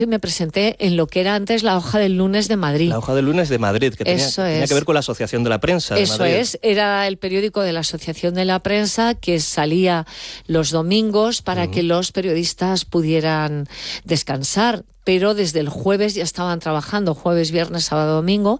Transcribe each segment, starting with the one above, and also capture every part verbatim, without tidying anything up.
y me presenté en lo que era antes la Hoja del Lunes de Madrid. La Hoja del Lunes de Madrid, que tenía, Eso tenía es. que ver con la Asociación de la Prensa de Eso Madrid. es, era el periódico de la Asociación de la Prensa que salía los domingos para uh-huh. que los periodistas pudieran descansar. Pero desde el jueves ya estaban trabajando, jueves, viernes, sábado, domingo,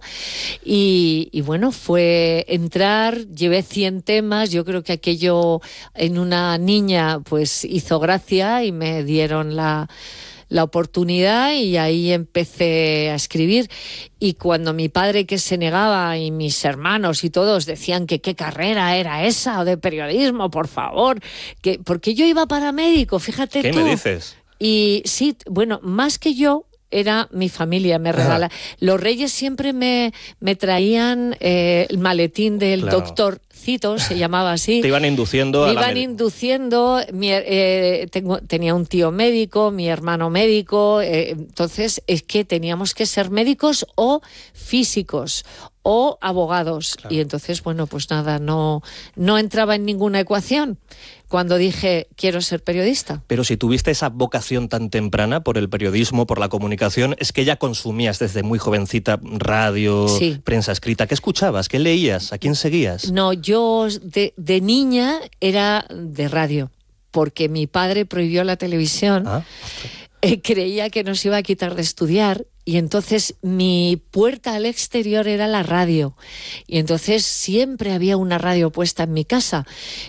y, y bueno, fue entrar, llevé cien temas, yo creo que aquello en una niña pues hizo gracia y me dieron la, la oportunidad y ahí empecé a escribir. Y cuando mi padre, que se negaba, y mis hermanos y todos decían que qué carrera era esa o de periodismo, por favor, que porque yo iba para médico, fíjate ¿Qué tú. me dices? Y sí, bueno, más que yo, era mi familia, me regala. Ajá. Los Reyes siempre me, me traían eh, el maletín del claro. doctor Cito, se llamaba así. Te iban induciendo me a iban la med- induciendo. Mi, eh, tengo, tenía un tío médico, mi hermano médico, eh, entonces es que teníamos que ser médicos o físicos o abogados. Claro. Y entonces, bueno, pues nada, no, no entraba en ninguna ecuación cuando dije quiero ser periodista. Pero si tuviste esa vocación tan temprana por el periodismo, por la comunicación, es que ya consumías desde muy jovencita radio, sí. prensa escrita. ¿Qué escuchabas? ¿Qué leías? ¿A quién seguías? No, yo de, de niña era de radio, porque mi padre prohibió la televisión. Ah, eh, creía que nos iba a quitar de estudiar. Y entonces mi puerta al exterior era la radio. Y entonces siempre había una radio puesta en mi casa.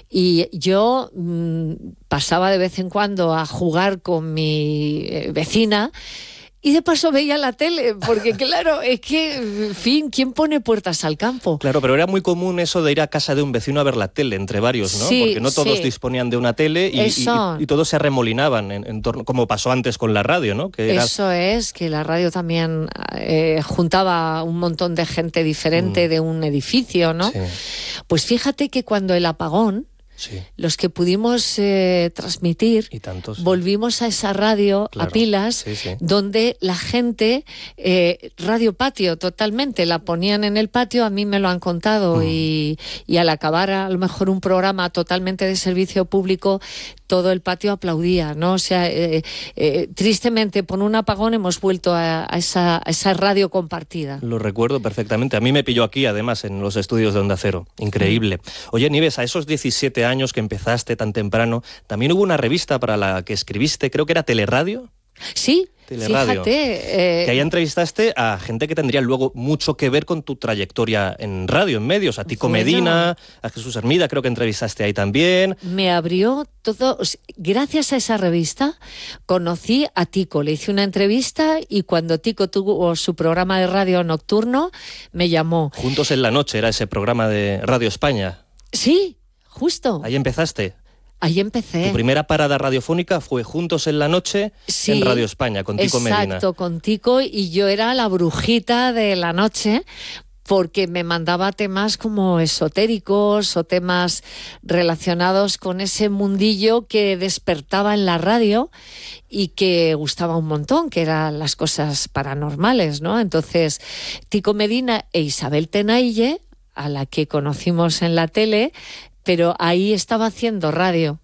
Y yo mmm, pasaba de vez en cuando a jugar con mi eh, vecina. Y de paso veía la tele, porque claro, es que, en fin, ¿quién pone puertas al campo? Claro, pero era muy común eso de ir a casa de un vecino a ver la tele, entre varios, ¿no? Sí, porque no todos sí. disponían de una tele y, y, y, y todos se arremolinaban en, en torno, como pasó antes con la radio, ¿no? Que era... Eso es, que la radio también eh, juntaba un montón de gente diferente mm. de un edificio, ¿no? Sí. Pues fíjate que cuando el apagón, sí. los que pudimos eh, transmitir, y tanto, sí. volvimos a esa radio, claro. a pilas, sí, sí. donde la gente, eh, radio patio totalmente, la ponían en el patio, a mí me lo han contado, mm. y, y al acabar a lo mejor un programa totalmente de servicio público, todo el patio aplaudía, ¿no? O sea, eh, eh, tristemente por un apagón hemos vuelto a, a, esa, a esa radio compartida. Lo recuerdo perfectamente. A mí me pilló aquí, además, en los estudios de Onda Cero. Increíble. Mm. Oye, Nieves, a esos diecisiete años que empezaste tan temprano, también hubo una revista para la que escribiste, creo que era Teleradio. Sí, Teleradio, fíjate. Eh... Que ahí entrevistaste a gente que tendría luego mucho que ver con tu trayectoria en radio, en medios. A Tico bueno. Medina, a Jesús Hermida, creo que entrevistaste ahí también. Me abrió todo. Gracias a esa revista conocí a Tico. Le hice una entrevista y cuando Tico tuvo su programa de radio nocturno, me llamó. Juntos en la noche era ese programa de Radio España. Sí, justo. Ahí empezaste. Ahí empecé. Tu primera parada radiofónica fue Juntos en la Noche, sí, en Radio España, con Tico Medina. Exacto, con Tico, y yo era la brujita de la noche, porque me mandaba temas como esotéricos o temas relacionados con ese mundillo que despertaba en la radio y que gustaba un montón, que eran las cosas paranormales, ¿no? Entonces, Tico Medina e Isabel Tenaille, a la que conocimos en la tele, pero ahí estaba haciendo radio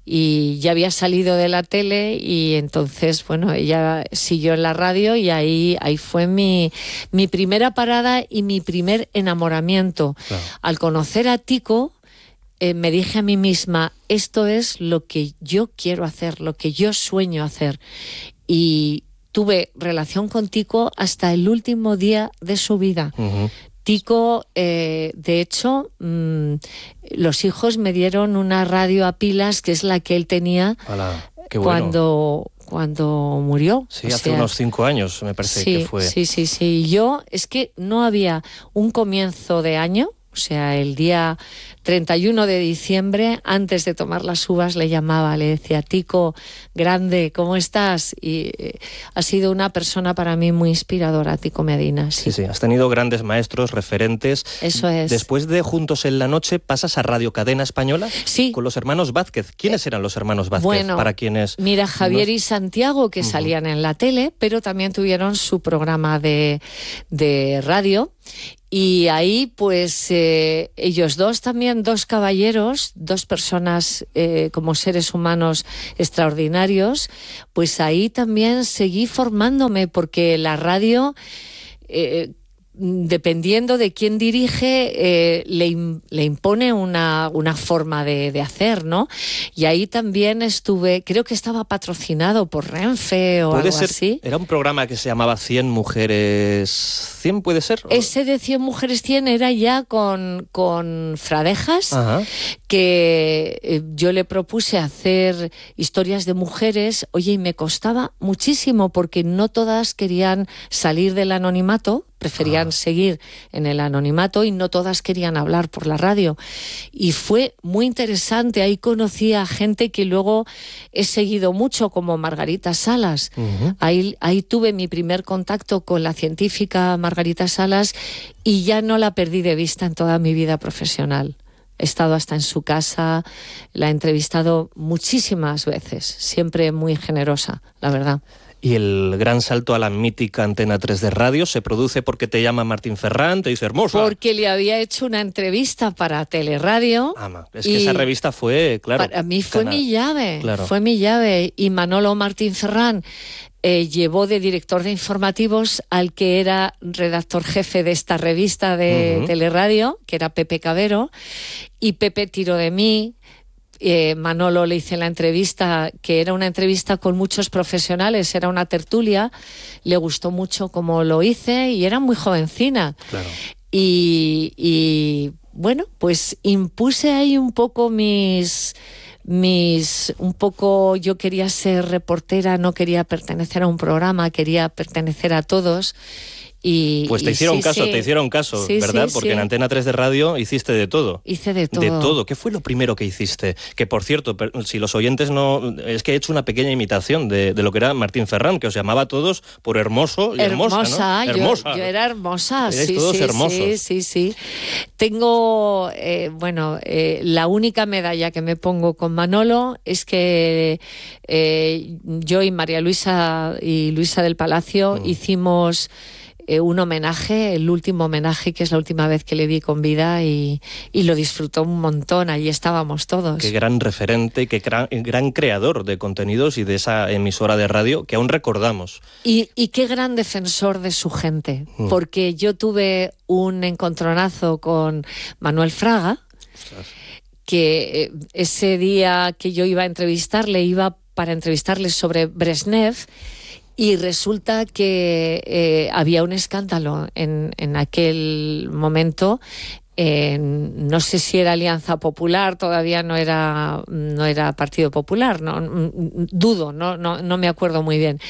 y ya había salido de la tele y entonces, bueno, ella siguió en la radio y ahí, ahí fue mi, mi primera parada y mi primer enamoramiento. Claro. Al conocer a Tico, eh, me dije a mí misma, esto es lo que yo quiero hacer, lo que yo sueño hacer. Y tuve relación con Tico hasta el último día de su vida. Uh-huh. Tico, eh, de hecho, mmm, los hijos me dieron una radio a pilas, que es la que él tenía. Hola, qué bueno. cuando, cuando murió. Sí, o hace sea, unos cinco años me parece sí, que fue. Sí, sí, sí. Yo, es que no había un comienzo de año, o sea, el día treinta y uno de diciembre, antes de tomar las uvas, le llamaba, le decía, Tico, grande, ¿cómo estás? Y eh, ha sido una persona para mí muy inspiradora, Tico Medina. Sí, sí, sí, has tenido grandes maestros, referentes. Eso es. Después de Juntos en la Noche, ¿pasas a Radio Cadena Española? Sí. Con los hermanos Vázquez. ¿Quiénes eran los hermanos Vázquez? Bueno, para quienes mira, Javier nos... y Santiago, que uh-huh. salían en la tele, pero también tuvieron su programa de, de radio. Y ahí, pues, eh, ellos dos también, dos caballeros, dos personas eh, como seres humanos extraordinarios, pues ahí también seguí formándome, porque la radio, eh, dependiendo de quién dirige, eh, le, le impone una, una forma de, de hacer, ¿no? Y ahí también estuve, creo que estaba patrocinado por Renfe o algo ser, así. Era un programa que se llamaba cien mujeres cien, ¿puede ser? Ese de cien mujeres cien era ya con, con Fradejas. Ajá. Que eh, yo le propuse hacer historias de mujeres, oye, y me costaba muchísimo, porque no todas querían salir del anonimato, preferían ah. seguir en el anonimato, y no todas querían hablar por la radio. Y fue muy interesante, ahí conocí a gente que luego he seguido mucho, como Margarita Salas. Uh-huh. Ahí, ahí tuve mi primer contacto con la científica Margarita Salas, y ya no la perdí de vista en toda mi vida profesional. He estado hasta en su casa, la he entrevistado muchísimas veces, siempre muy generosa, la verdad. Y el gran salto a la mítica Antena tres de radio se produce porque te llama Martín Ferrán, te dice hermosa. Porque le había hecho una entrevista para Teleradio. Ah, es que esa revista fue, claro. Para mí fue cana... mi llave, claro. fue mi llave. Y Manolo Martín Ferrán eh, llevó de director de informativos al que era redactor jefe de esta revista de uh-huh. Teleradio, que era Pepe Cabero, y Pepe tiró de mí. Eh, Manolo le hice la entrevista, que era una entrevista con muchos profesionales, era una tertulia, le gustó mucho cómo lo hice, y era muy jovencina. Claro. Y, y bueno, pues impuse ahí un poco mis... mis un poco yo quería ser reportera, no quería pertenecer a un programa, quería pertenecer a todos. Y, pues te y hicieron sí, caso, sí. te hicieron caso, sí, ¿verdad? Sí, Porque sí. en Antena tres de radio hiciste de todo. Hice de todo. De todo. ¿Qué fue lo primero que hiciste? Que, por cierto, si los oyentes no... Es que he hecho una pequeña imitación de, de lo que era Martín Ferrán, que os llamaba a todos por hermoso y hermosa, hermosa, ¿no? Yo, hermosa. Yo era hermosa, Erais sí, todos sí, hermosos. sí, sí, sí. Tengo, eh, bueno, eh, la única medalla que me pongo con Manolo es que eh, yo y María Luisa y Luisa del Palacio mm. hicimos... un homenaje, el último homenaje, que es la última vez que le vi con vida, y, y lo disfrutó un montón, allí estábamos todos. Qué gran referente, qué gran, gran creador de contenidos y de esa emisora de radio que aún recordamos. Y, y qué gran defensor de su gente, mm. porque yo tuve un encontronazo con Manuel Fraga, Ostras. que ese día que yo iba a entrevistarle, iba para entrevistarle sobre Brezhnev, y resulta que eh, había un escándalo en, en aquel momento. Eh, no sé si era Alianza Popular, todavía no era, no era Partido Popular, no, dudo, no, no, no me acuerdo muy bien.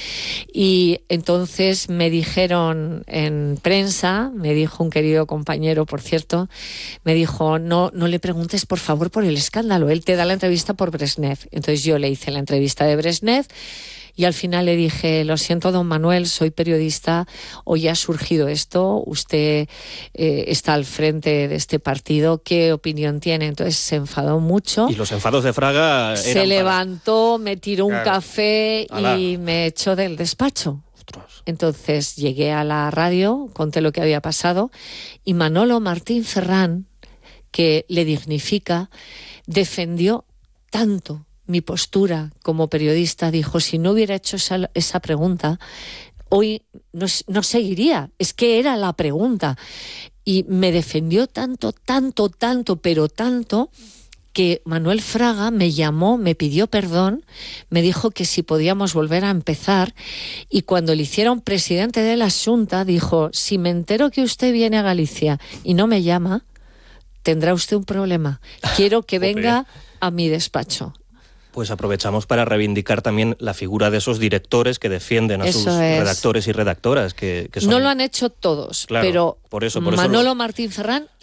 Y entonces me dijeron en prensa, me dijo un querido compañero, por cierto, me dijo, no, no le preguntes por favor por el escándalo, él te da la entrevista por Brezhnev. Entonces yo le hice la entrevista de Brezhnev, y al final le dije, lo siento, don Manuel, soy periodista, hoy ha surgido esto, usted eh, está al frente de este partido, ¿qué opinión tiene? Entonces se enfadó mucho. Y los enfados de Fraga eran Se levantó, para... me tiró un claro. café Alá. y me echó del despacho. Ostras. Entonces llegué a la radio, conté lo que había pasado, y Manolo Martín Ferrán, que le dignifica, defendió tanto mi postura como periodista, dijo, si no hubiera hecho esa, esa pregunta, hoy no, no seguiría, es que era la pregunta. Y me defendió tanto, tanto, tanto, pero tanto, que Manuel Fraga me llamó, me pidió perdón, me dijo que si podíamos volver a empezar, y cuando le hicieron presidente de la Xunta, dijo, si me entero que usted viene a Galicia y no me llama, tendrá usted un problema. Quiero que venga a mi despacho. Pues aprovechamos para reivindicar también la figura de esos directores que defienden a eso sus es. redactores y redactoras. Que, que son... No lo han hecho todos, claro, pero por eso, por eso Manolo lo... Martín Ferrán sí.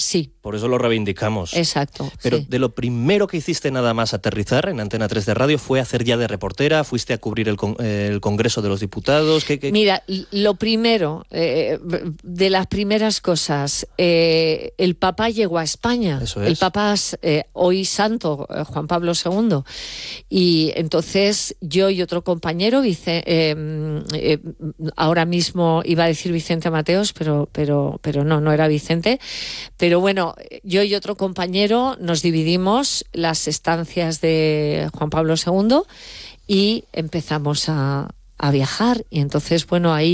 Por eso lo reivindicamos. Exacto. Pero sí. de lo primero que hiciste nada más aterrizar en Antena tres de Radio fue hacer ya de reportera, fuiste a cubrir el, con, eh, el Congreso de los Diputados. ¿Qué, qué? Mira, lo primero, eh, de las primeras cosas, eh, el Papa llegó a España. Eso es. El Papa es eh, hoy santo, eh, Juan Pablo segundo. Y entonces yo y otro compañero, Vice, eh, eh, ahora mismo iba a decir Vicente Mateos, pero, pero, pero no, no era Vicente. Pero bueno, yo y otro compañero nos dividimos las estancias de Juan Pablo segundo y empezamos a, a viajar. Y entonces, bueno, ahí